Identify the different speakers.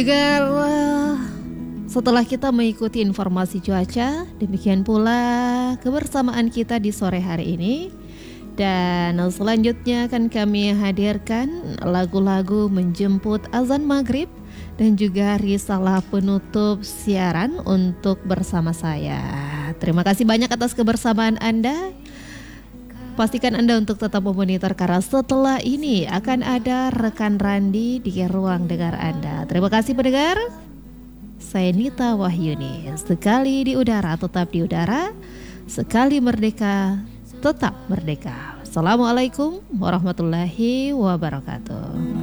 Speaker 1: Agar setelah kita mengikuti informasi cuaca, demikian pula kebersamaan kita di sore hari ini. Dan selanjutnya akan kami hadirkan lagu-lagu menjemput azan maghrib dan juga risalah penutup siaran untuk bersama saya. Terima kasih banyak atas kebersamaan Anda. Pastikan Anda untuk tetap memonitor karena setelah ini akan ada rekan Randi di ruang dengar Anda. Terima kasih pendengar. Saya Nita Wahyuni. Sekali di udara tetap di udara, sekali merdeka tetap merdeka. Assalamualaikum warahmatullahi wabarakatuh.